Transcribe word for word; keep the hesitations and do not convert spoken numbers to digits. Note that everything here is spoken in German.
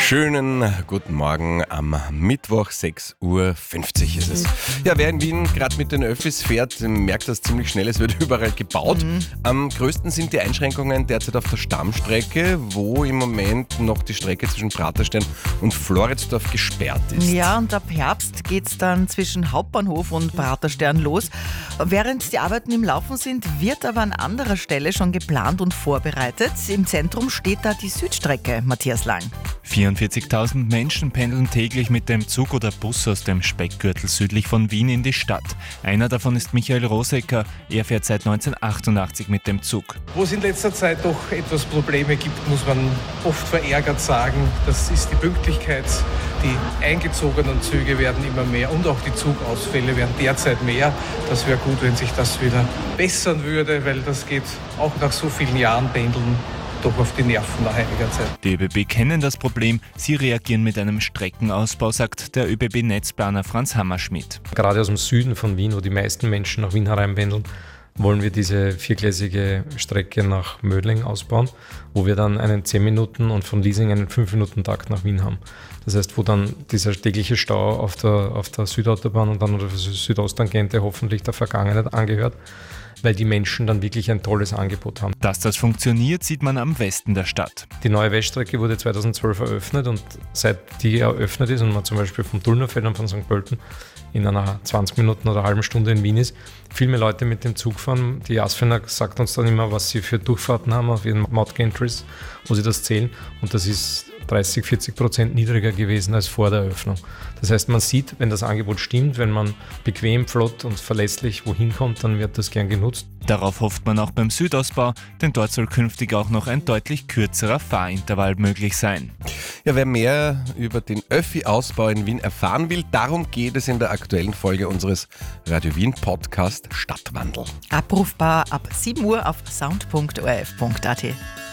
Schönen guten Morgen am Mittwoch, sechs Uhr fünfzig ist es. Ja, wer in Wien gerade mit den Öffis fährt, merkt das ziemlich schnell, es wird überall gebaut. Mhm. Am größten sind die Einschränkungen derzeit auf der Stammstrecke, wo im Moment noch die Strecke zwischen Praterstein und Floridsdorf gesperrt ist. Ja, und ab Herbst geht es dann zwischen Hauptbahnhof und Praterstein los. Während die Arbeiten im Laufen sind, wird aber an anderer Stelle schon geplant und vorbereitet. Im Zentrum steht da die Südstrecke, Matthias Lang. vierundvierzigtausend Menschen pendeln täglich mit dem Zug oder Bus aus dem Speckgürtel südlich von Wien in die Stadt. Einer davon ist Michael Rosecker. Er fährt seit neunzehnhundertachtundachtzig mit dem Zug. Wo es in letzter Zeit doch etwas Probleme gibt, muss man oft verärgert sagen. Das ist die Pünktlichkeit. Die eingezogenen Züge werden immer mehr und auch die Zugausfälle werden derzeit mehr. Das wäre gut, wenn sich das wieder bessern würde, weil das geht auch nach so vielen Jahren Pendeln doch auf die Nerven nach einiger Zeit. Die ÖBB kennen das Problem. Sie reagieren mit einem Streckenausbau, sagt der ÖBB-Netzplaner Franz Hammerschmidt. Gerade aus dem Süden von Wien, wo die meisten Menschen nach Wien hereinpendeln, wollen wir diese viergleisige Strecke nach Mödling ausbauen, wo wir dann einen zehn Minuten und von Liesing einen fünf Minuten Takt nach Wien haben. Das heißt, wo dann dieser tägliche Stau auf der, auf der Südautobahn und dann auf der Südosttangente hoffentlich der Vergangenheit angehört, weil die Menschen dann wirklich ein tolles Angebot haben. Dass das funktioniert, sieht man am Westen der Stadt. Die neue Weststrecke wurde zweitausendzwölf eröffnet und seit die eröffnet ist und man zum Beispiel vom Tullnerfeld und von Sankt Pölten in einer zwanzig Minuten oder einer halben Stunde in Wien ist, viel mehr Leute mit dem Zug fahren. Die Asfener sagt uns dann immer, was sie für Durchfahrten haben auf ihren Mautgentries, wo sie das zählen, und das ist dreißig, vierzig Prozent niedriger gewesen als vor der Eröffnung. Das heißt, man sieht, wenn das Angebot stimmt, wenn man bequem, flott und verlässlich wohin kommt, dann wird das gern genutzt. Darauf hofft man auch beim Südausbau, denn dort soll künftig auch noch ein deutlich kürzerer Fahrintervall möglich sein. Ja, wer mehr über den Öffi-Ausbau in Wien erfahren will, darum geht es in der aktuellen Folge unseres Radio Wien Podcast Stadtwandel. Abrufbar ab sieben Uhr auf sound punkt o r f punkt a t.